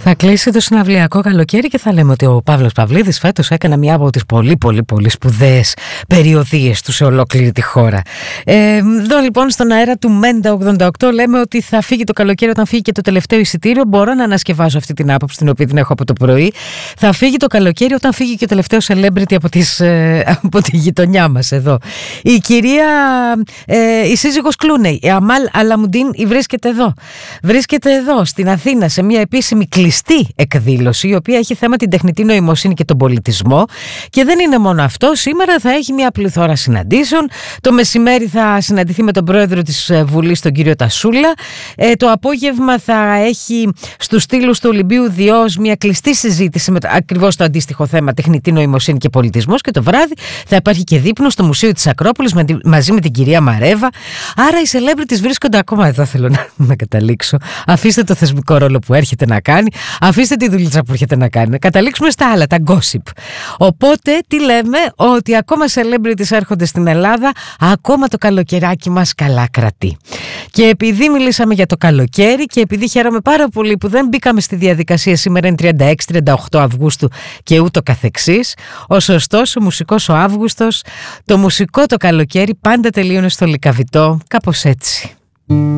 Θα κλείσει το συναυλιακό καλοκαίρι και θα λέμε ότι ο Παύλος Παυλίδης φέτος έκανε μια από τις πολύ σπουδαίες περιοδίες του σε ολόκληρη τη χώρα. Εδώ λοιπόν στον αέρα του Μέντα 88 λέμε ότι θα φύγει το καλοκαίρι όταν φύγει και το τελευταίο εισιτήριο. Μπορώ να ανασκευάσω αυτή την άποψη, την οποία την έχω από το πρωί. Θα φύγει το καλοκαίρι όταν φύγει και το τελευταίο celebrity από τη γειτονιά μας εδώ. Η κυρία, η σύζυγος Κλούνεϊ, η Αμάλ Αλαμουντίν, βρίσκεται εδώ. Βρίσκεται εδώ στην Αθήνα σε μια επίσημη κλειστή εκδήλωση, η οποία έχει θέμα την τεχνητή νοημοσύνη και τον πολιτισμό. Και δεν είναι μόνο αυτό. Σήμερα θα έχει μια πληθώρα συναντήσεων. Το μεσημέρι θα συναντηθεί με τον πρόεδρο της Βουλής, τον κύριο Τασούλα. Το απόγευμα θα έχει στους στήλους του Ολυμπίου Διός μια κλειστή συζήτηση με ακριβώς το αντίστοιχο θέμα, τεχνητή νοημοσύνη και πολιτισμός. Και το βράδυ θα υπάρχει και δείπνο στο Μουσείο της Ακρόπολης μαζί με την κυρία Μαρέβα. Άρα οι celebrities βρίσκονται ακόμα εδώ, θέλω να καταλήξω. Αφήστε το θεσμικό ρόλο που έρχεται να κάνει, αφήστε τη δουλειά που έρχεται να κάνει. Να καταλήξουμε στα άλλα, τα gossip. Οπότε, τι λέμε, ότι ακόμα celebrities έρχονται στην Ελλάδα, ακόμα το καλοκαιράκι μας καλά κρατεί. Και επειδή μιλήσαμε για το καλοκαίρι και επειδή χαίρομαι πάρα πολύ που δεν μπήκαμε στη διαδικασία, σήμερα είναι 36-38 Αυγούστου και ούτω καθεξής, ο σωστός, ο μουσικός ο Αύγουστος, το μουσικό το καλοκαίρι πάντα τελείωνε στο Λυκαβητό, κάπως έτσι.